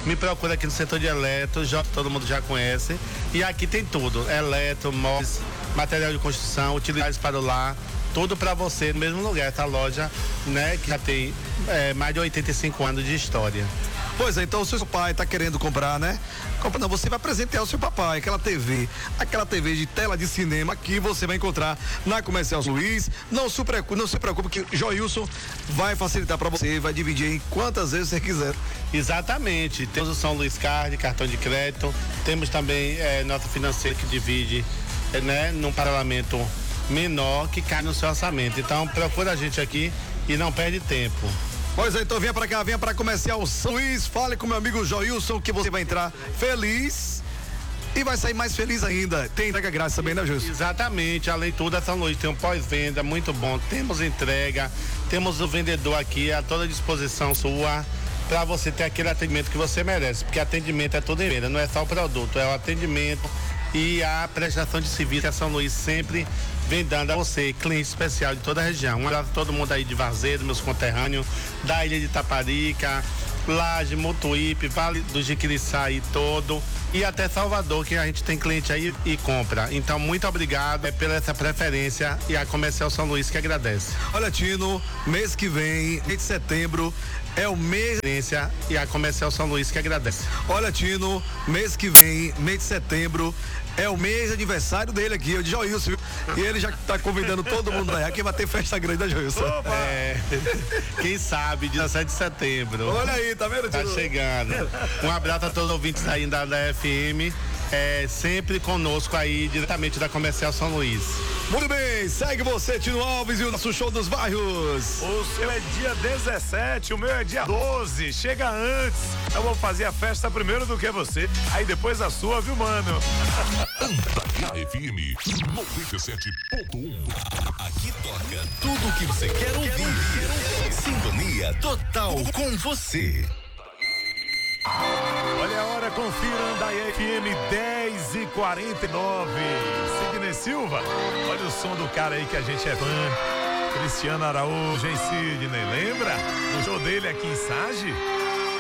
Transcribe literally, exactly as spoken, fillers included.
me procura aqui no setor de eletro, já, todo mundo já conhece. E aqui tem tudo: eletro, móveis, material de construção, utilidades para o lar. Tudo para você no mesmo lugar, essa loja, né, que já tem é, mais de oitenta e cinco anos de história. Pois é, então o seu pai tá querendo comprar, né? Compra, não, você vai presentear o seu papai, aquela T V, aquela T V de tela de cinema que você vai encontrar na Comercial São Luís. Não se preocupe, não se preocupe que Joilson vai facilitar para você, vai dividir em quantas vezes você quiser. Exatamente, temos o São Luís Card, cartão de crédito, temos também é, nota financeira que divide, é, né, num parlamento menor que cai no seu orçamento. Então procura a gente aqui e não perde tempo. Pois é, então venha pra cá, venha pra Comercial São Luís, fale com meu amigo Joilson que você vai entrar feliz e vai sair mais feliz ainda. Tem entrega grátis também, né, Joilson? Exatamente, além de tudo, a São Luís tem um pós-venda muito bom, temos entrega, temos o vendedor aqui a toda disposição sua para você ter aquele atendimento que você merece, porque atendimento é tudo em venda, não é só o produto, é o atendimento e a prestação de serviço que a São Luís sempre vem dando a você, cliente especial de toda a região. Um abraço a todo mundo aí de Varzedo, meus conterrâneos, da ilha de Taparica, Laje, Mutuípe, Vale do Jiquiriçá e todo, e até Salvador, que a gente tem cliente aí e compra. Então, muito obrigado é, pela essa preferência e a Comercial São Luís que agradece. Olha, Tino, mês que vem, mês de setembro, é o mês e a Comercial São Luís que agradece. Olha, Tino, mês que vem, mês de setembro, é o mês de aniversário dele aqui, o de Joilson, viu? E ele já tá convidando todo mundo aí. Aqui vai ter festa grande da Joilson. É, quem sabe, dezessete de setembro. Olha aí, tá vendo, Tino? Tá chegando. Um abraço a todos os ouvintes aí da, da F M. É, sempre conosco aí, diretamente da Comercial São Luís. Muito bem, segue você, Tino Alves, e o nosso show dos bairros. O seu é dia dezessete, o meu é dia doze. Chega antes. Eu vou fazer a festa primeiro do que você. Aí depois a sua, viu, mano? Na F M noventa e sete ponto um. Aqui toca tudo o que você quer ouvir. Sintonia total com você. Olha a hora, confira da F M dez e quarenta e nove. Sidney Silva, olha o som do cara aí que a gente é fã. Cristiano Araújo, hein, Sidney? Lembra? O show dele aqui em Sage?